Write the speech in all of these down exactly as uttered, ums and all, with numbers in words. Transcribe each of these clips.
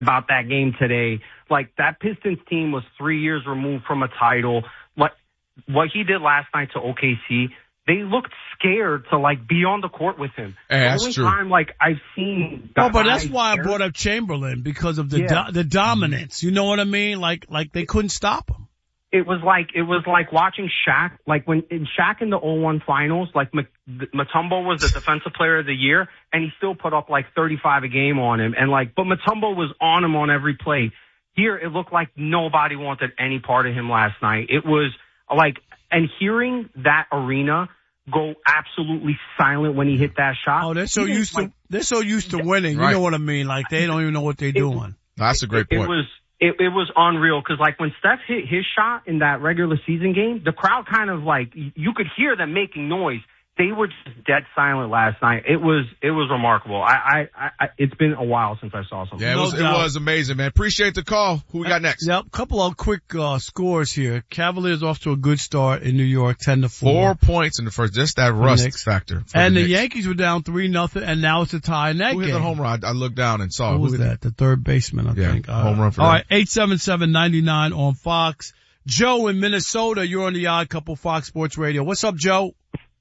about that game today. Like, that Pistons team was three years removed from a title. What what he did last night to O K C, they looked scared to, like, be on the court with him. Hey, the that's only true. time, like, I've seen. Oh, but that's why I brought up Chamberlain, because of the Yeah. do- the dominance. You know what I mean? Like like they couldn't stop him. It was like it was like watching Shaq, like when in Shaq in the oh one finals, like Mutombo was the defensive player of the year, and he still put up like thirty-five a game on him, and like, but Mutombo was on him on every play. Here, it looked like nobody wanted any part of him last night. It was like, and hearing that arena go absolutely silent when he hit that shot. Oh, they're so even, used like, to they're so used to winning. Right. You know what I mean? Like they don't even know what they're it, doing. That's a great it, point. It was. It, it was unreal because, like, when Steph hit his shot in that regular season game, the crowd kind of, like, you could hear them making noise. They were just dead silent last night. It was it was remarkable. I, I, I it's been a while since I saw something. Yeah, it No was, it doubt. was amazing, man. Appreciate the call. Who we got next? Yep, couple of quick uh, scores here. Cavaliers off to a good start in New York, ten to four. Four points in the first. Just that rust Knicks. factor. for And the, Knicks. Yankees were down three nothing, and now it's a tie in that Who hit game. the home run? I, I looked down and saw. Who was hit that? The third baseman, I Yeah, think. Uh, home run for All them. right, eight seven seven, nine nine on Fox. Joe in Minnesota, you're on the Odd Couple Fox Sports Radio. What's up, Joe?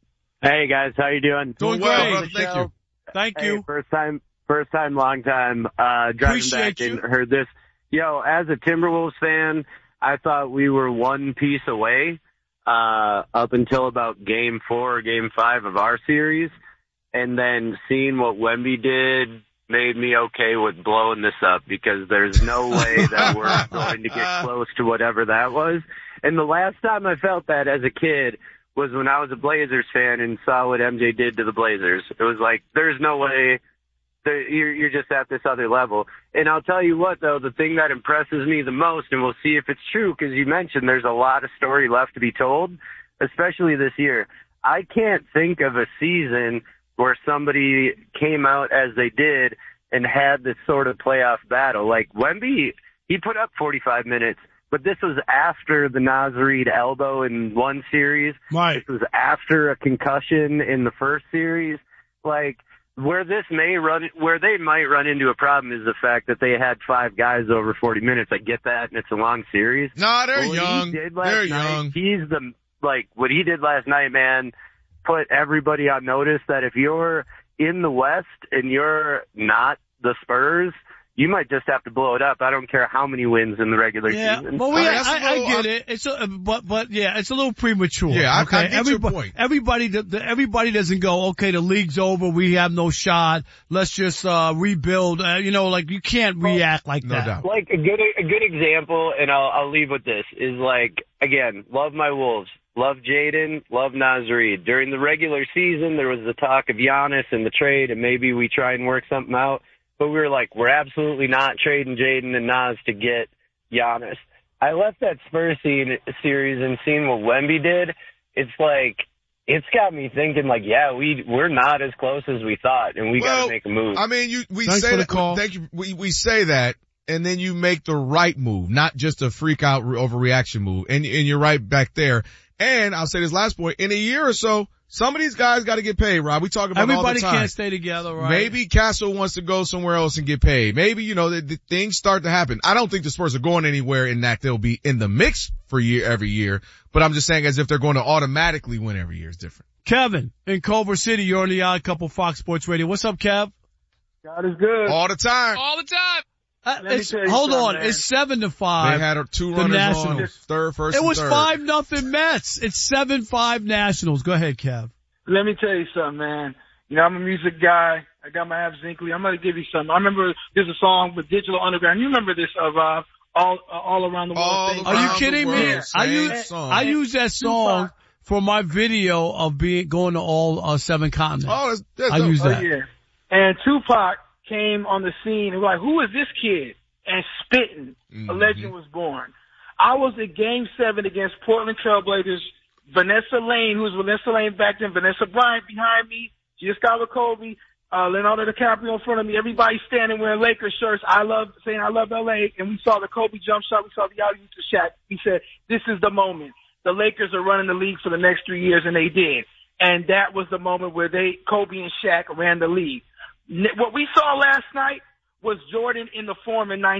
Hey guys, how you doing? Doing Doing well, great. brother. Thank you. Thank Hey, you. first time, first time, long time. Uh, driving Appreciate back you. and heard this. Yo, as a Timberwolves fan, I thought we were one piece away uh, up until about Game Four or Game Five of our series, and then seeing what Wemby did made me okay with blowing this up because there's no way that we're going to get close to whatever that was. And the last time I felt that as a kid was when I was a Blazers fan and saw what M J did to the Blazers. It was like, there's no way that you're, you're just at this other level. And I'll tell you what, though, the thing that impresses me the most, and we'll see if it's true, because you mentioned there's a lot of story left to be told, especially this year. I can't think of a season where somebody came out as they did and had this sort of playoff battle. Like Wemby, he put up forty-five minutes. But this was after the Naz Reid elbow in one series. Right. This was after a concussion in the first series. Like, where this may run, where they might run into a problem is the fact that they had five guys over forty minutes. I get that, and it's a long series. Nah, they're What young. he did last They're night, young. He's the, like, what he did last night, man, put everybody on notice that if you're in the West and you're not the Spurs, you might just have to blow it up. I don't care how many wins in the regular Yeah, season. well, we, I mean, I, that's a I, little- get it. It's a, but, but yeah, it's a little premature. Yeah, I- I okay? get your everybody, point. Everybody, the, the, everybody doesn't go, okay, the league's over, we have no shot, let's just, uh, rebuild. Uh, you know, like, you can't react like No that. doubt. Like a good a good example, and I'll I'll leave with this, is like, again, love my Wolves, love Jaden, love Naz Reid. During the regular season, there was the talk of Giannis and the trade, and maybe we try and work something out. But we were like, we're absolutely not trading Jaden and Naz to get Giannis. I left that Spurs scene, series and seeing what Wemby did. It's like, it's got me thinking like, yeah, we, we're not as close as we thought, and we Well, got to make a move. I mean, you, we Thanks say for the that, call. thank you. We, we say that, and then you make the right move, not just a freak out re- overreaction move. And, and you're right back there. And I'll say this last point, in a year or so, some of these guys got to get paid, Rob. We talk about it all the Everybody time. can't stay together, right? Maybe Castle wants to go somewhere else and get paid. Maybe, you know, the, the things start to happen. I don't think the Spurs are going anywhere in that they'll be in the mix for year every year, but I'm just saying as if they're going to automatically win every year is different. Kevin in Culver City, you're on the Odd Couple Fox Sports Radio. What's up, Kev? God is good. All the time. All the time. Uh, Let me it's, tell you hold something, on, man. it's seven to They five. had two The runners Nationals. on, third, first, It and was third. five nothing Mets. It's seven five Nationals. Go ahead, Kev. Let me tell you something, man. You know, I'm a music guy. I got my Ab Zinkley. I'm going to give you something. I remember there's a song with Digital Underground. You remember this, uh, Rob? All, uh, all around the world. All Thing. Are you around kidding the me? world, I same use song. I use that song for my video of being going to all uh, seven continents. Oh, that's, that's I dope. use Oh, that. yeah. And Tupac came on the scene and was like, who is this kid? And spitting. Mm-hmm. A legend was born. I was at Game seven against Portland Trailblazers. Vanessa Lane, who was Vanessa Lane back then, Vanessa Bryant behind me, Giancarlo Kobe, uh, Leonardo DiCaprio in front of me, everybody standing wearing Lakers shirts. I love, saying I love L A. And we saw the Kobe jump shot. We saw the alley to Shaq. We said, this is the moment. The Lakers are running the league for the next three years, and they did. And that was the moment where they, Kobe and Shaq ran the league. What we saw last night was Jordan in the form in nineteen